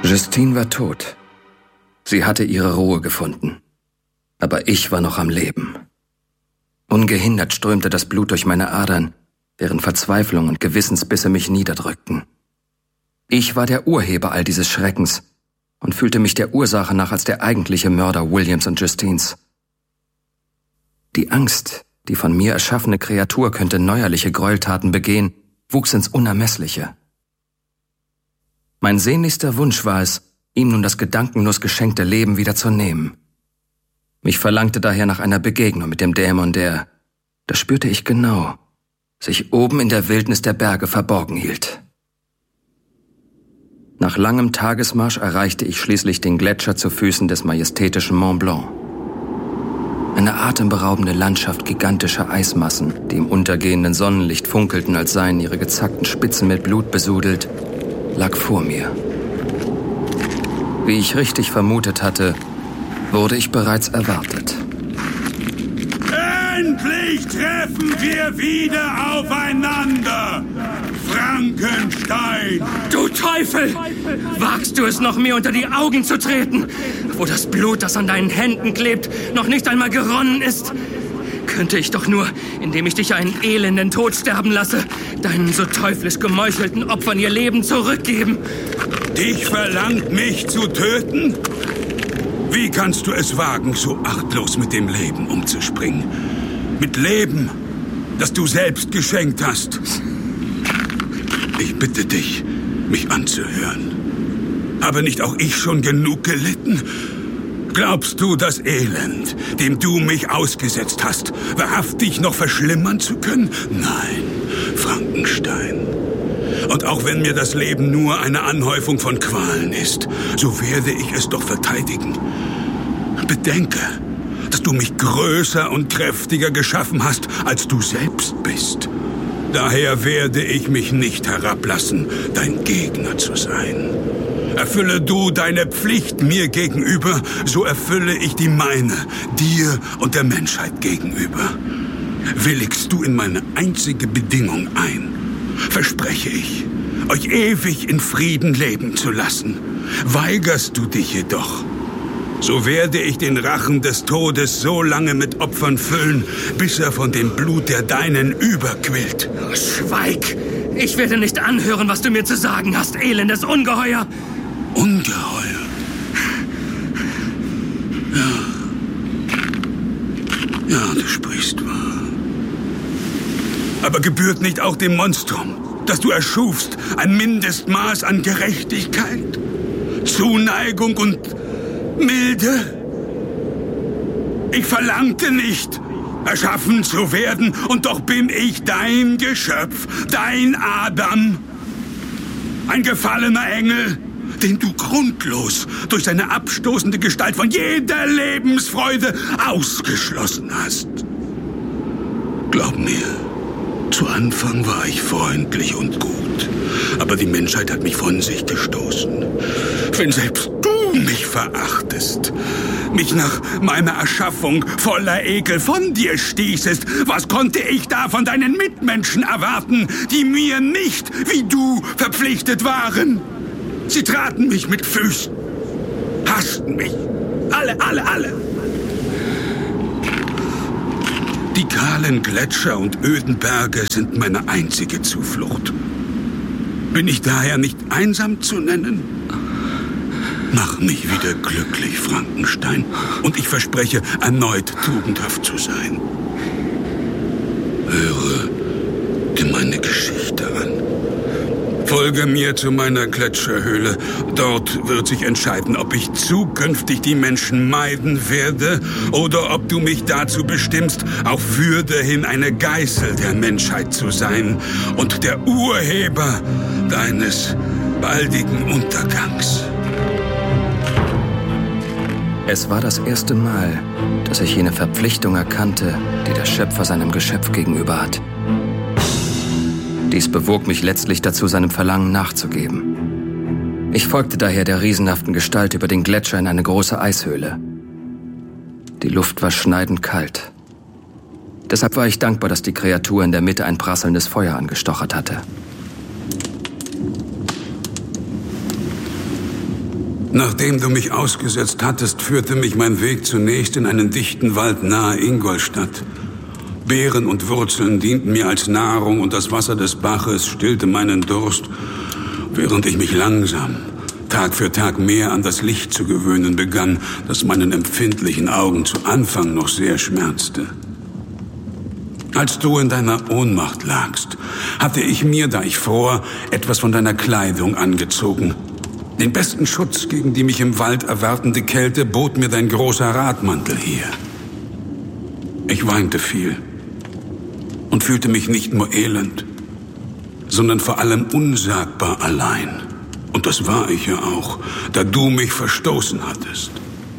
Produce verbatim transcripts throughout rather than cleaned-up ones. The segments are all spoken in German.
Justine war tot. Sie hatte ihre Ruhe gefunden. Aber ich war noch am Leben. Ungehindert strömte das Blut durch meine Adern, während Verzweiflung und Gewissensbisse mich niederdrückten. Ich war der Urheber all dieses Schreckens und fühlte mich der Ursache nach als der eigentliche Mörder Williams und Justines. Die Angst, die von mir erschaffene Kreatur könnte neuerliche Gräueltaten begehen, wuchs ins Unermessliche. Mein sehnlichster Wunsch war es, ihm nun das gedankenlos geschenkte Leben wieder zu nehmen. Mich verlangte daher nach einer Begegnung mit dem Dämon, der, das spürte ich genau, sich oben in der Wildnis der Berge verborgen hielt. Nach langem Tagesmarsch erreichte ich schließlich den Gletscher zu Füßen des majestätischen Mont Blanc. Eine atemberaubende Landschaft gigantischer Eismassen, die im untergehenden Sonnenlicht funkelten, als seien ihre gezackten Spitzen mit Blut besudelt, lag vor mir. Wie ich richtig vermutet hatte, wurde ich bereits erwartet. Endlich treffen wir wieder aufeinander! Frankenstein! Du Teufel! Wagst du es noch, mir unter die Augen zu treten, wo das Blut, das an deinen Händen klebt, noch nicht einmal geronnen ist? Könnte ich doch nur, indem ich dich einen elenden Tod sterben lasse, deinen so teuflisch gemeuchelten Opfern ihr Leben zurückgeben. Dich verlangt, mich zu töten? Wie kannst du es wagen, so achtlos mit dem Leben umzuspringen? Mit Leben, das du selbst geschenkt hast. Ich bitte dich, mich anzuhören. Habe nicht auch ich schon genug gelitten? Glaubst du, das Elend, dem du mich ausgesetzt hast, wahrhaftig noch verschlimmern zu können? Nein, Frankenstein. Und auch wenn mir das Leben nur eine Anhäufung von Qualen ist, so werde ich es doch verteidigen. Bedenke, dass du mich größer und kräftiger geschaffen hast, als du selbst bist. Daher werde ich mich nicht herablassen, dein Gegner zu sein. Erfülle du deine Pflicht mir gegenüber, so erfülle ich die meine, dir und der Menschheit gegenüber. Willigst du in meine einzige Bedingung ein, verspreche ich, euch ewig in Frieden leben zu lassen. Weigerst du dich jedoch, so werde ich den Rachen des Todes so lange mit Opfern füllen, bis er von dem Blut der Deinen überquillt. Oh, schweig! Ich werde nicht anhören, was du mir zu sagen hast, elendes Ungeheuer! Ungeheuer? Ja. Ja, du sprichst wahr. Aber gebührt nicht auch dem Monstrum, das du erschufst, ein Mindestmaß an Gerechtigkeit, Zuneigung und Milde? Ich verlangte nicht, erschaffen zu werden, und doch bin ich dein Geschöpf, dein Adam. Ein gefallener Engel, den du grundlos durch seine abstoßende Gestalt von jeder Lebensfreude ausgeschlossen hast. Glaub mir, zu Anfang war ich freundlich und gut, aber die Menschheit hat mich von sich gestoßen. Wenn selbst du mich verachtest, mich nach meiner Erschaffung voller Ekel von dir stießest, was konnte ich da von deinen Mitmenschen erwarten, die mir nicht wie du verpflichtet waren? Sie traten mich mit Füßen, hassten mich, alle, alle, alle. Die kahlen Gletscher und öden Berge sind meine einzige Zuflucht. Bin ich daher nicht einsam zu nennen? Mach mich wieder glücklich, Frankenstein, und ich verspreche, erneut tugendhaft zu sein. Höre dir meine Geschichte an. Folge mir zu meiner Gletscherhöhle. Dort wird sich entscheiden, ob ich zukünftig die Menschen meiden werde oder ob du mich dazu bestimmst, auf Würde hin eine Geißel der Menschheit zu sein und der Urheber deines baldigen Untergangs. Es war das erste Mal, dass ich jene Verpflichtung erkannte, die der Schöpfer seinem Geschöpf gegenüber hat. Dies bewog mich letztlich dazu, seinem Verlangen nachzugeben. Ich folgte daher der riesenhaften Gestalt über den Gletscher in eine große Eishöhle. Die Luft war schneidend kalt. Deshalb war ich dankbar, dass die Kreatur in der Mitte ein prasselndes Feuer angestochert hatte. Nachdem du mich ausgesetzt hattest, führte mich mein Weg zunächst in einen dichten Wald nahe Ingolstadt. Beeren und Wurzeln dienten mir als Nahrung und das Wasser des Baches stillte meinen Durst, während ich mich langsam, Tag für Tag mehr an das Licht zu gewöhnen begann, das meinen empfindlichen Augen zu Anfang noch sehr schmerzte. Als du in deiner Ohnmacht lagst, hatte ich mir, da ich fror, etwas von deiner Kleidung angezogen. Den besten Schutz gegen die mich im Wald erwartende Kälte bot mir dein großer Radmantel hier. Ich weinte viel und fühlte mich nicht nur elend, sondern vor allem unsagbar allein. Und das war ich ja auch, da du mich verstoßen hattest.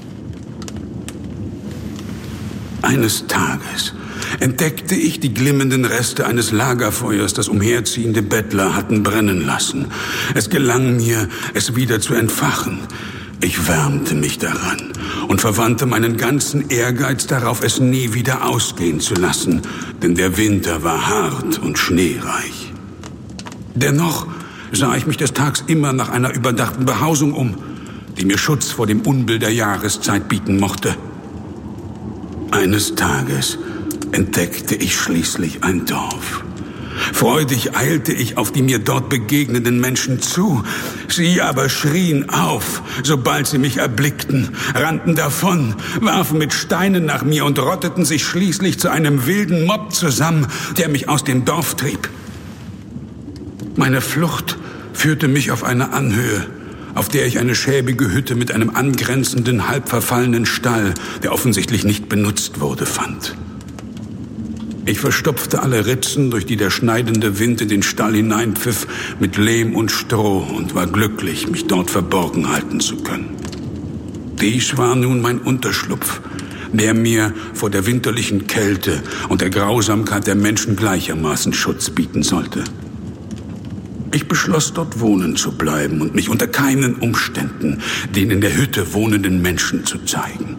Eines Tages entdeckte ich die glimmenden Reste eines Lagerfeuers, das umherziehende Bettler hatten brennen lassen. Es gelang mir, es wieder zu entfachen. Ich wärmte mich daran und verwandte meinen ganzen Ehrgeiz darauf, es nie wieder ausgehen zu lassen, denn der Winter war hart und schneereich. Dennoch sah ich mich des Tags immer nach einer überdachten Behausung um, die mir Schutz vor dem Unbill der Jahreszeit bieten mochte. Eines Tages entdeckte ich schließlich ein Dorf. Freudig eilte ich auf die mir dort begegnenden Menschen zu. Sie aber schrien auf, sobald sie mich erblickten, rannten davon, warfen mit Steinen nach mir und rotteten sich schließlich zu einem wilden Mob zusammen, der mich aus dem Dorf trieb. Meine Flucht führte mich auf eine Anhöhe, auf der ich eine schäbige Hütte mit einem angrenzenden, halb verfallenen Stall, der offensichtlich nicht benutzt wurde, fand. Ich verstopfte alle Ritzen, durch die der schneidende Wind in den Stall hineinpfiff, mit Lehm und Stroh und war glücklich, mich dort verborgen halten zu können. Dies war nun mein Unterschlupf, der mir vor der winterlichen Kälte und der Grausamkeit der Menschen gleichermaßen Schutz bieten sollte. Ich beschloss, dort wohnen zu bleiben und mich unter keinen Umständen den in der Hütte wohnenden Menschen zu zeigen.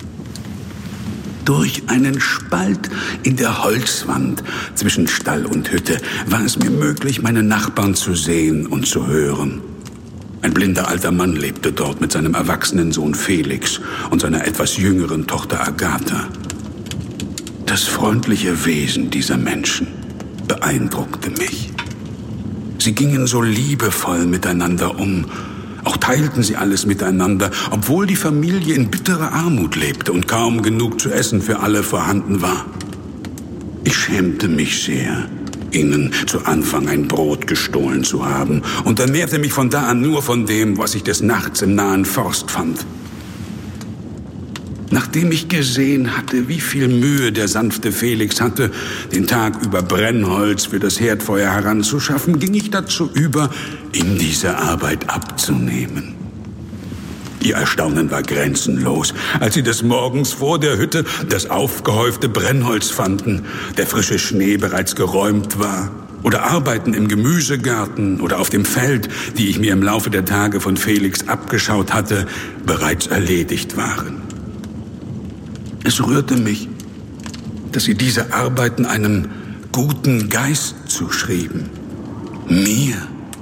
Durch einen Spalt in der Holzwand zwischen Stall und Hütte war es mir möglich, meine Nachbarn zu sehen und zu hören. Ein blinder alter Mann lebte dort mit seinem erwachsenen Sohn Felix und seiner etwas jüngeren Tochter Agatha. Das freundliche Wesen dieser Menschen beeindruckte mich. Sie gingen so liebevoll miteinander um. Auch teilten sie alles miteinander, obwohl die Familie in bitterer Armut lebte und kaum genug zu essen für alle vorhanden war. Ich schämte mich sehr, ihnen zu Anfang ein Brot gestohlen zu haben und ernährte mich von da an nur von dem, was ich des Nachts im nahen Forst fand. Nachdem ich gesehen hatte, wie viel Mühe der sanfte Felix hatte, den Tag über Brennholz für das Herdfeuer heranzuschaffen, ging ich dazu über, ihm diese Arbeit abzunehmen. Ihr Erstaunen war grenzenlos, als sie des Morgens vor der Hütte das aufgehäufte Brennholz fanden, der frische Schnee bereits geräumt war, oder Arbeiten im Gemüsegarten oder auf dem Feld, die ich mir im Laufe der Tage von Felix abgeschaut hatte, bereits erledigt waren. Es rührte mich, dass sie diese Arbeiten einem guten Geist zuschrieben. Mir.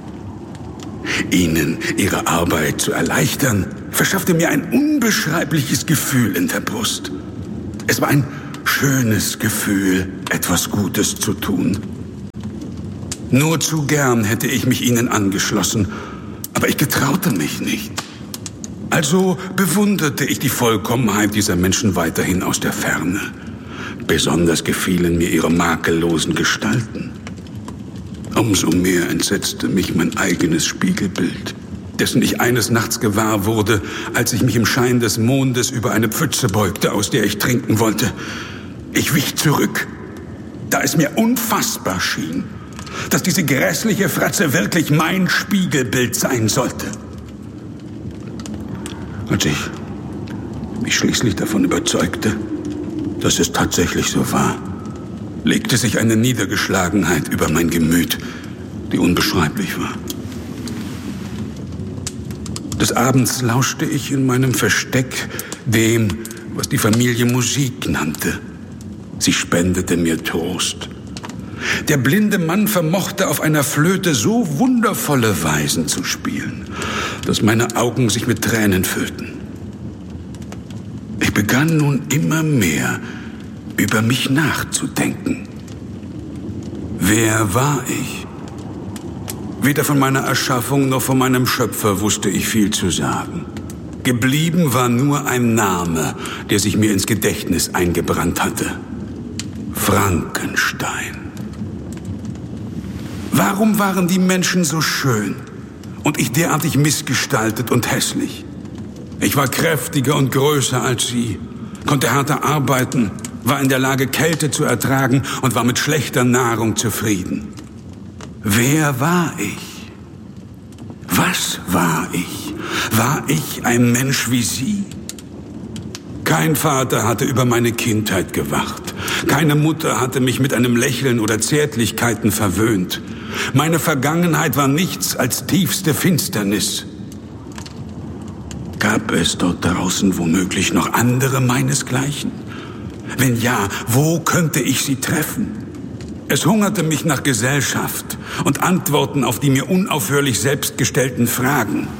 Ihnen ihre Arbeit zu erleichtern, verschaffte mir ein unbeschreibliches Gefühl in der Brust. Es war ein schönes Gefühl, etwas Gutes zu tun. Nur zu gern hätte ich mich ihnen angeschlossen, aber ich getraute mich nicht. Also bewunderte ich die Vollkommenheit dieser Menschen weiterhin aus der Ferne. Besonders gefielen mir ihre makellosen Gestalten. Umso mehr entsetzte mich mein eigenes Spiegelbild, dessen ich eines Nachts gewahr wurde, als ich mich im Schein des Mondes über eine Pfütze beugte, aus der ich trinken wollte. Ich wich zurück, da es mir unfassbar schien, dass diese grässliche Fratze wirklich mein Spiegelbild sein sollte. Als ich mich schließlich davon überzeugte, dass es tatsächlich so war, legte sich eine Niedergeschlagenheit über mein Gemüt, die unbeschreiblich war. Des Abends lauschte ich in meinem Versteck dem, was die Familie Musik nannte. Sie spendete mir Trost. Der blinde Mann vermochte auf einer Flöte so wundervolle Weisen zu spielen, dass meine Augen sich mit Tränen füllten. Ich begann nun immer mehr über mich nachzudenken. Wer war ich? Weder von meiner Erschaffung noch von meinem Schöpfer wusste ich viel zu sagen. Geblieben war nur ein Name, der sich mir ins Gedächtnis eingebrannt hatte. Frankenstein. Warum waren die Menschen so schön und ich derartig missgestaltet und hässlich? Ich war kräftiger und größer als sie, konnte härter arbeiten, war in der Lage, Kälte zu ertragen und war mit schlechter Nahrung zufrieden. Wer war ich? Was war ich? War ich ein Mensch wie Sie? Kein Vater hatte über meine Kindheit gewacht. Keine Mutter hatte mich mit einem Lächeln oder Zärtlichkeiten verwöhnt. Meine Vergangenheit war nichts als tiefste Finsternis. Gab es dort draußen womöglich noch andere meinesgleichen? Wenn ja, wo könnte ich sie treffen? Es hungerte mich nach Gesellschaft und Antworten auf die mir unaufhörlich selbst gestellten Fragen.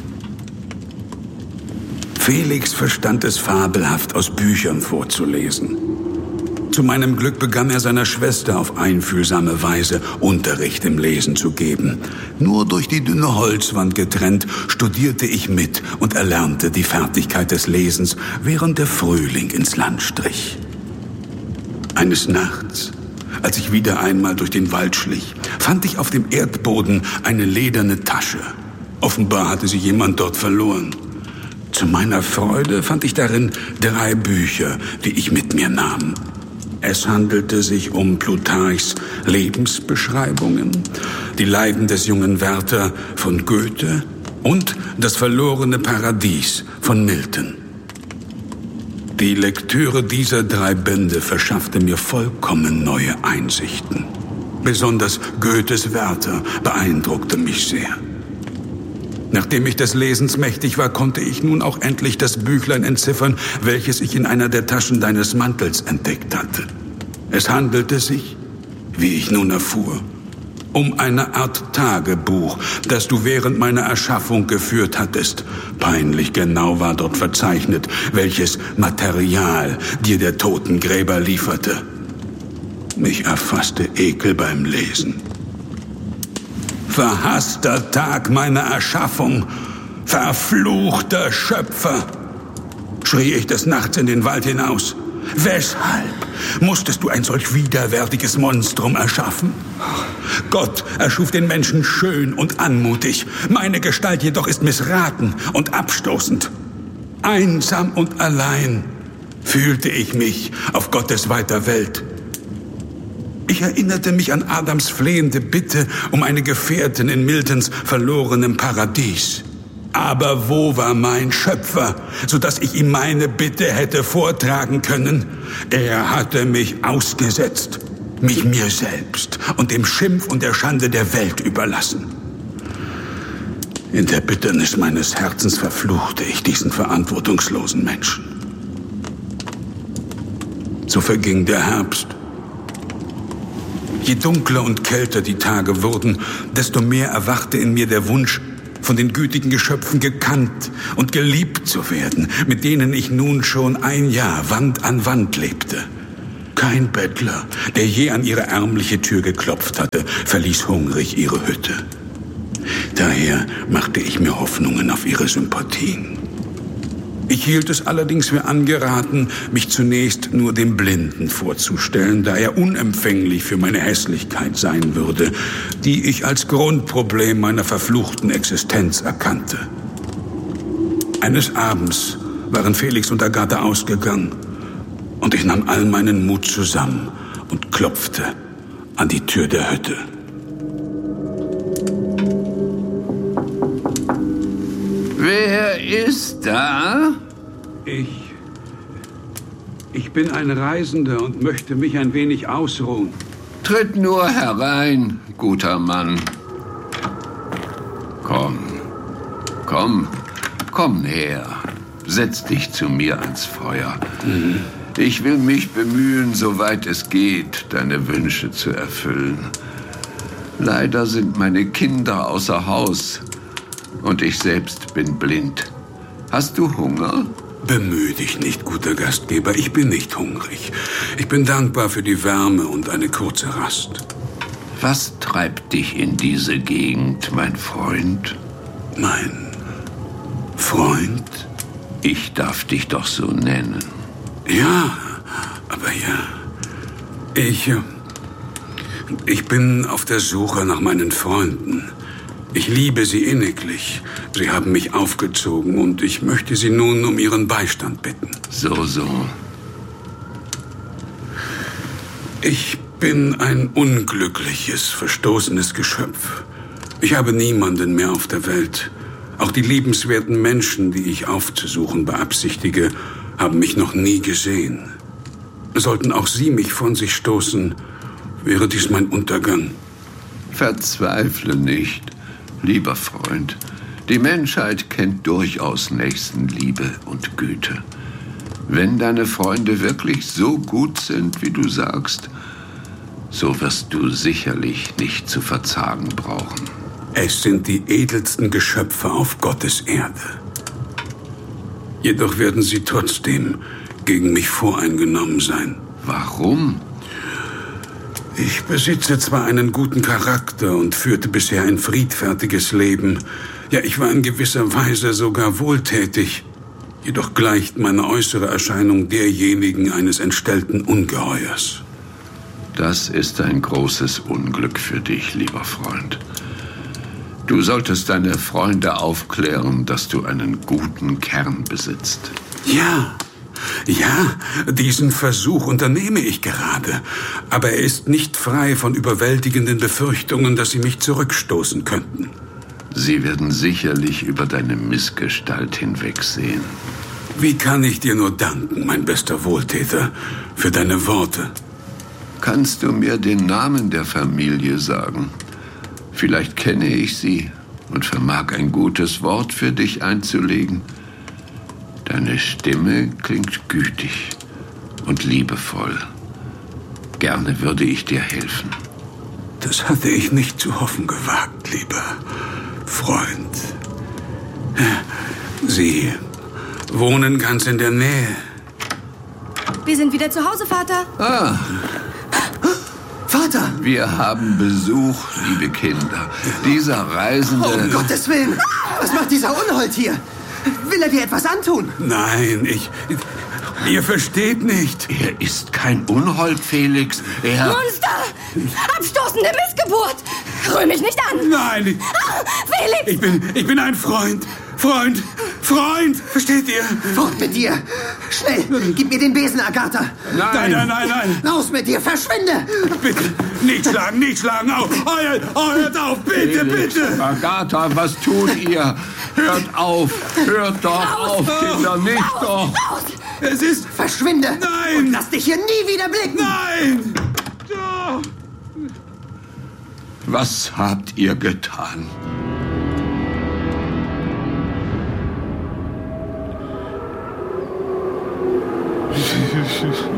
Felix verstand es fabelhaft, aus Büchern vorzulesen. Zu meinem Glück begann er seiner Schwester auf einfühlsame Weise Unterricht im Lesen zu geben. Nur durch die dünne Holzwand getrennt, studierte ich mit und erlernte die Fertigkeit des Lesens, während der Frühling ins Land strich. Eines Nachts, als ich wieder einmal durch den Wald schlich, fand ich auf dem Erdboden eine lederne Tasche. Offenbar hatte sie jemand dort verloren. Zu meiner Freude fand ich darin drei Bücher, die ich mit mir nahm. Es handelte sich um Plutarchs Lebensbeschreibungen, die Leiden des jungen Werther von Goethe und das verlorene Paradies von Milton. Die Lektüre dieser drei Bände verschaffte mir vollkommen neue Einsichten. Besonders Goethes Werther beeindruckte mich sehr. Nachdem ich des Lesens mächtig war, konnte ich nun auch endlich das Büchlein entziffern, welches ich in einer der Taschen deines Mantels entdeckt hatte. Es handelte sich, wie ich nun erfuhr, um eine Art Tagebuch, das du während meiner Erschaffung geführt hattest. Peinlich genau war dort verzeichnet, welches Material dir der Totengräber lieferte. Mich erfasste Ekel beim Lesen. Verhasster Tag meiner Erschaffung, verfluchter Schöpfer, schrie ich des Nachts in den Wald hinaus. Weshalb musstest du ein solch widerwärtiges Monstrum erschaffen? Gott erschuf den Menschen schön und anmutig, meine Gestalt jedoch ist missraten und abstoßend. Einsam und allein fühlte ich mich auf Gottes weiter Welt. Ich erinnerte mich an Adams flehende Bitte um eine Gefährtin in Miltons verlorenem Paradies. Aber wo war mein Schöpfer, sodass ich ihm meine Bitte hätte vortragen können? Er hatte mich ausgesetzt, mich mir selbst und dem Schimpf und der Schande der Welt überlassen. In der Bitternis meines Herzens verfluchte ich diesen verantwortungslosen Menschen. So verging der Herbst. Je dunkler und kälter die Tage wurden, desto mehr erwachte in mir der Wunsch, von den gütigen Geschöpfen gekannt und geliebt zu werden, mit denen ich nun schon ein Jahr Wand an Wand lebte. Kein Bettler, der je an ihre ärmliche Tür geklopft hatte, verließ hungrig ihre Hütte. Daher machte ich mir Hoffnungen auf ihre Sympathien. Ich hielt es allerdings für angeraten, mich zunächst nur dem Blinden vorzustellen, da er unempfänglich für meine Hässlichkeit sein würde, die ich als Grundproblem meiner verfluchten Existenz erkannte. Eines Abends waren Felix und Agathe ausgegangen und ich nahm all meinen Mut zusammen und klopfte an die Tür der Hütte. Wer ist da? Ich... Ich bin ein Reisender und möchte mich ein wenig ausruhen. Tritt nur herein, guter Mann. Komm, komm, komm her. Setz dich zu mir ans Feuer. Mhm. Ich will mich bemühen, soweit es geht, deine Wünsche zu erfüllen. Leider sind meine Kinder außer Haus. Und ich selbst bin blind. Hast du Hunger? Bemühe dich nicht, guter Gastgeber. Ich bin nicht hungrig. Ich bin dankbar für die Wärme und eine kurze Rast. Was treibt dich in diese Gegend, mein Freund? Mein Freund? Ich darf dich doch so nennen. Ja, aber ja. Ich... Ich bin auf der Suche nach meinen Freunden. Ich liebe sie inniglich. Sie haben mich aufgezogen und ich möchte sie nun um ihren Beistand bitten. So, so. Ich bin ein unglückliches, verstoßenes Geschöpf. Ich habe niemanden mehr auf der Welt. Auch die liebenswerten Menschen, die ich aufzusuchen beabsichtige, haben mich noch nie gesehen. Sollten auch sie mich von sich stoßen, wäre dies mein Untergang. Verzweifle nicht, lieber Freund. Die Menschheit kennt durchaus Nächstenliebe und Güte. Wenn deine Freunde wirklich so gut sind, wie du sagst, so wirst du sicherlich nicht zu verzagen brauchen. Es sind die edelsten Geschöpfe auf Gottes Erde. Jedoch werden sie trotzdem gegen mich voreingenommen sein. Warum? Ich besitze zwar einen guten Charakter und führte bisher ein friedfertiges Leben. Ja, ich war in gewisser Weise sogar wohltätig. Jedoch gleicht meine äußere Erscheinung derjenigen eines entstellten Ungeheuers. Das ist ein großes Unglück für dich, lieber Freund. Du solltest deine Freunde aufklären, dass du einen guten Kern besitzt. Ja, ja, diesen Versuch unternehme ich gerade. Aber er ist nicht frei von überwältigenden Befürchtungen, dass sie mich zurückstoßen könnten. Sie werden sicherlich über deine Missgestalt hinwegsehen. Wie kann ich dir nur danken, mein bester Wohltäter, für deine Worte? Kannst du mir den Namen der Familie sagen? Vielleicht kenne ich sie und vermag ein gutes Wort für dich einzulegen. Deine Stimme klingt gütig und liebevoll. Gerne würde ich dir helfen. Das hatte ich nicht zu hoffen gewagt, lieber Freund. Sie wohnen ganz in der Nähe. Wir sind wieder zu Hause, Vater. Ah, Vater! wir haben Besuch, liebe Kinder. Dieser Reisende... Um Gottes Willen! Was macht dieser Unhold hier? Will er dir etwas antun? Nein, ich... Ihr versteht nicht. Er ist kein Unhold, Felix. Er... Monster! Abstoßende Missgeburt! Rühr mich nicht an! Nein, Ah, Felix! ich bin, ich bin ein Freund. Freund, Freund, versteht ihr? Fort mit dir! Schnell! Gib mir den Besen, Agatha! Nein, nein, nein, nein. Raus mit dir! Verschwinde! Bitte, nicht schlagen, nicht schlagen. Auf, heuert, heuert auf, bitte, Felix, bitte. Agatha, was tut ihr? Hört auf! Hört doch Raus! auf, Kinder, nicht doch! Raus! Es ist... Verschwinde! Nein! Und lass dich hier nie wieder blicken! Nein! Was habt ihr getan?